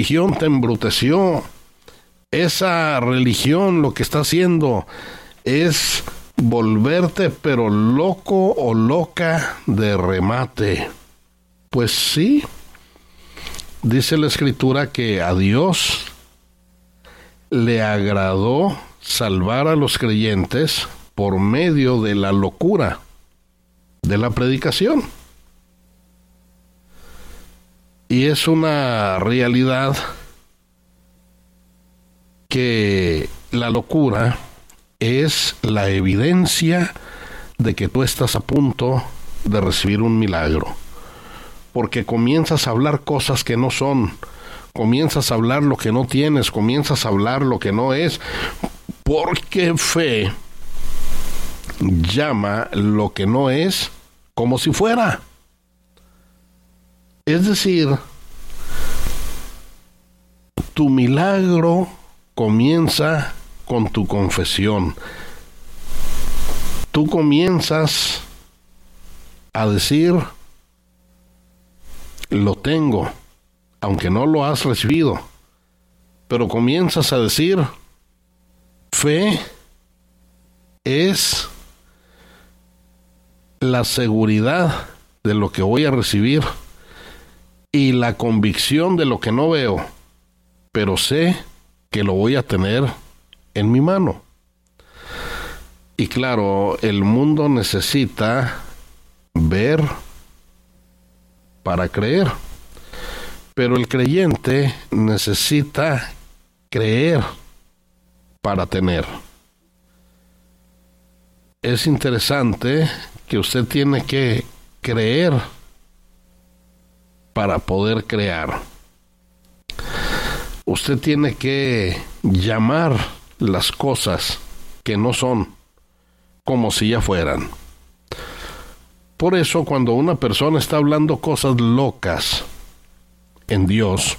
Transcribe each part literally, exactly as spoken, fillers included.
religión te embruteció. Esa religión lo que está haciendo es volverte pero loco o loca de remate. Pues sí, dice la Escritura que a Dios le agradó salvar a los creyentes por medio de la locura de la predicación. Y es una realidad que la locura es la evidencia de que tú estás a punto de recibir un milagro. Porque comienzas a hablar cosas que no son, comienzas a hablar lo que no tienes, comienzas a hablar lo que no es, porque fe llama lo que no es como si fuera. Es decir, tu milagro comienza con tu confesión. Tú comienzas a decir, lo tengo, aunque no lo has recibido, pero comienzas a decir, fe es la seguridad de lo que voy a recibir y la convicción de lo que no veo, pero sé que lo voy a tener en mi mano. Y claro, el mundo necesita ver para creer, pero el creyente necesita creer para tener. Es interesante que usted tiene que creer para poder crear. Usted tiene que llamar las cosas que no son como si ya fueran. Por eso, cuando una persona está hablando cosas locas en Dios,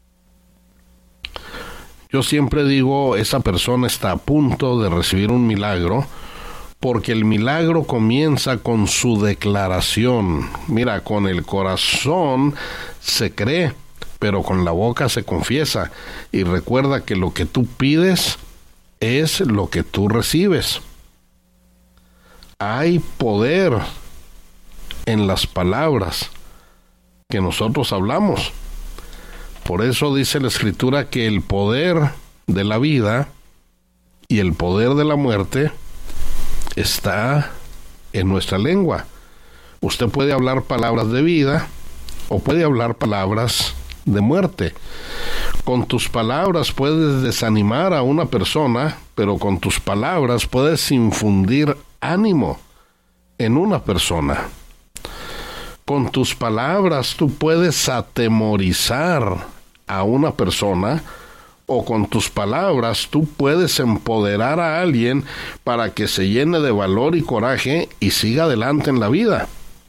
yo siempre digo, esa persona está a punto de recibir un milagro, porque el milagro comienza con su declaración. Mira, con el corazón se cree, pero con la boca se confiesa. Y recuerda que lo que tú pides es lo que tú recibes. Hay poder en las palabras que nosotros hablamos. Por eso dice la Escritura que el poder de la vida y el poder de la muerte está en nuestra lengua. Usted puede hablar palabras de vida o puede hablar palabras de muerte. Con tus palabras puedes desanimar a una persona, pero con tus palabras puedes infundir ánimo en una persona. Con tus palabras tú puedes atemorizar a una persona, o con tus palabras tú puedes empoderar a alguien para que se llene de valor y coraje y siga adelante en la vida.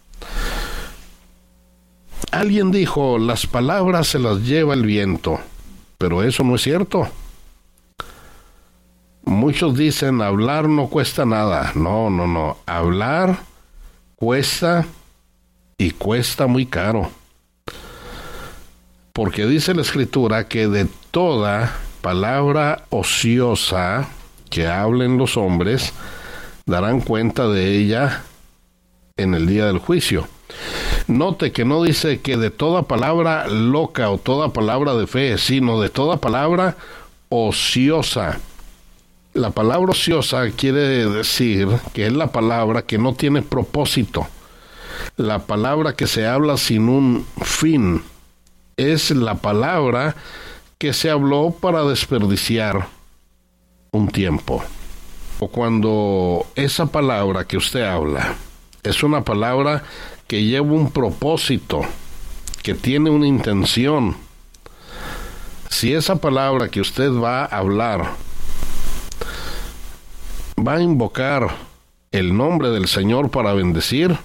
Alguien dijo, las palabras se las lleva el viento, pero eso no es cierto. Muchos dicen, hablar no cuesta nada. No, no, no. Hablar cuesta y cuesta muy caro. Porque dice la Escritura que de toda palabra ociosa que hablen los hombres, darán cuenta de ella en el día del juicio. Note que no dice que de toda palabra loca o toda palabra de fe, sino de toda palabra ociosa. La palabra ociosa quiere decir que es la palabra que no tiene propósito. La palabra que se habla sin un fin. Es la palabra que se habló para desperdiciar un tiempo. O cuando esa palabra que usted habla es una palabra que lleva un propósito, que tiene una intención. Si esa palabra que usted va a hablar va a invocar el nombre del Señor para bendecir,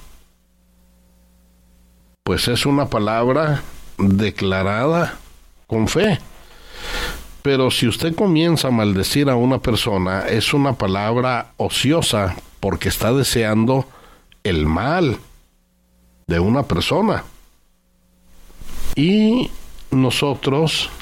pues es una palabra declarada con fe. Pero si usted comienza a maldecir a una persona, es una palabra ociosa, porque está deseando el mal de una persona. Y nosotros